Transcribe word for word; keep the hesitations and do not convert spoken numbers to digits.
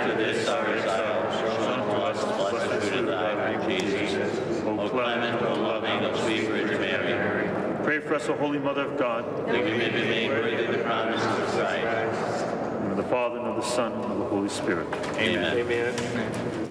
after this our exile, shown to us the blessed fruit of thy womb, Jesus. O clement, O loving, O sweet Virgin Mary, Pray for us, O Holy Mother of God. that we may be made worthy of the promise of Christ. In the name of the Father, and of the Son, and of the Holy Spirit. Amen. Amen.